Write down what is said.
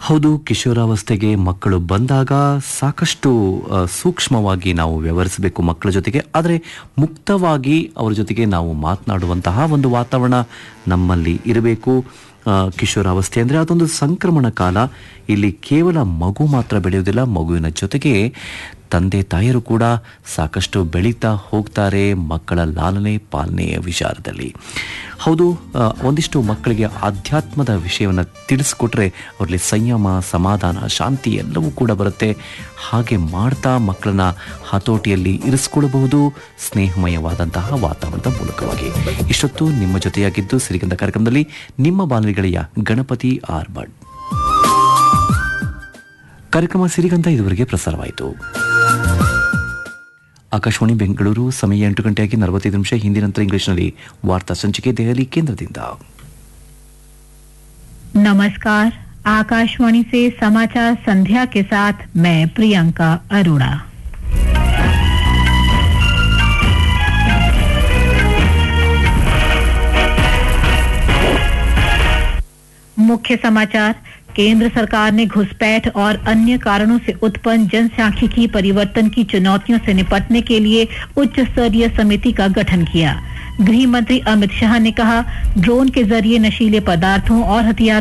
ಹೌದು, ಕಿಶೋರಾವಸ್ಥೆಗೆ ಮಕ್ಕಳು ಬಂದಾಗ ಸಾಕಷ್ಟು ಸೂಕ್ಷ್ಮವಾಗಿ ನಾವು ವ್ಯವಹರಿಸಬೇಕು ಮಕ್ಕಳ ಜೊತೆಗೆ. ಆದರೆ ಮುಕ್ತವಾಗಿ ಅವರ ಜೊತೆಗೆ ನಾವು ಮಾತನಾಡುವಂತಹ ಒಂದು ವಾತಾವರಣ ನಮ್ಮಲ್ಲಿ ಇರಬೇಕು. ಕಿಶೋರಾವಸ್ಥೆ ಅಂದರೆ ಅದೊಂದು ಸಂಕ್ರಮಣ ಕಾಲ. ಇಲ್ಲಿ ಕೇವಲ ಮಗು ಮಾತ್ರ ಬೆಳೆಯುವುದಿಲ್ಲ, ಮಗುವಿನ ಜೊತೆಗೆ ತಂದೆ ತಾಯರು ಕೂಡ ಸಾಕಷ್ಟು ಬೆಳೀತಾ ಹೋಗ್ತಾರೆ ಮಕ್ಕಳ ಲಾಲನೆ ಪಾಲನೆಯ ವಿಚಾರದಲ್ಲಿ. ಹೌದು, ಒಂದಿಷ್ಟು ಮಕ್ಕಳಿಗೆ ಆಧ್ಯಾತ್ಮದ ವಿಷಯವನ್ನು ತಿಳಿಸ್ಕೊಟ್ರೆ ಅವರಲ್ಲಿ ಸಂಯಮ, ಸಮಾಧಾನ, ಶಾಂತಿ ಎಲ್ಲವೂ ಕೂಡ ಬರುತ್ತೆ. ಹಾಗೆ ಮಾಡ್ತಾ ಮಕ್ಕಳನ್ನ ಹತೋಟಿಯಲ್ಲಿ ಇರಿಸ್ಕೊಳ್ಬಹುದು ಸ್ನೇಹಮಯವಾದಂತಹ ವಾತಾವರಣದ ಮೂಲಕವಾಗಿ. ಇಷ್ಟೊತ್ತು ನಿಮ್ಮ ಜೊತೆಯಾಗಿದ್ದು ಸಿರಿಗಂಧ ಕಾರ್ಯಕ್ರಮದಲ್ಲಿ ನಿಮ್ಮ ಬಾನುಲಿ ಗೆಳೆಯ ಗಣಪತಿ ಆರ್ ಭಟ್. ಕಾರ್ಯಕ್ರಮ ಸಿರಿಗಂಧ ಇದುವರೆಗೆ ಪ್ರಸಾರವಾಯಿತು. ಆಕಾಶವಾಣಿ ಬೆಂಗಳೂರು, ಸಮಯ 8:45. ಹಿಂದಿ ನಂತರ ಇಂಗ್ಲಿಷ್ನಲ್ಲಿ ವಾರ್ತಾ ಸಂಚಿಕೆ ದೆಹಲಿ ಕೇಂದ್ರದಿಂದ. नमस्कार, आकाशवाणी से समाचार संध्या के साथ मैं प्रियंका अरोड़ा। मुख्य समाचार। केंद्र सरकार ने घुसपैठ और अन्य कारणों से उत्पन्न जनसांख्यिकी परिवर्तन की चुनौतियों से निपटने के लिए उच्च स्तरीय समिति का गठन किया। गृह मंत्री अमित शाह ने कहा, ड्रोन के जरिए नशीले पदार्थों और हथियार